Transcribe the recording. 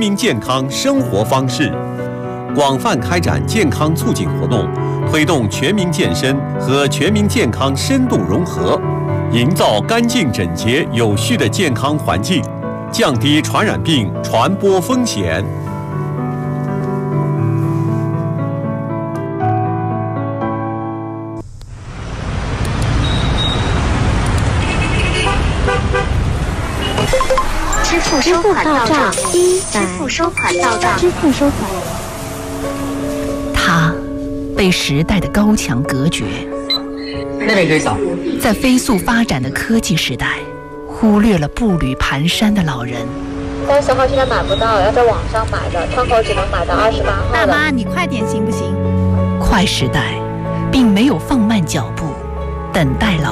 民健康生活方式，广泛开展健康促进活动，推动全民健身和全民健康深度融合，营造干净整洁有序的健康环境，降低传染病传播风险。 支付到账支付收款到账，支付收款。 它被时代的高墙隔绝， 那边可以扫。 在飞速发展的科技时代，忽略了步履蹒跚的老人。 30号现在买不到，要在网上买的，窗口只能买到28号。 大妈，你快点行不行？ 快时代并没有放慢脚步，等待老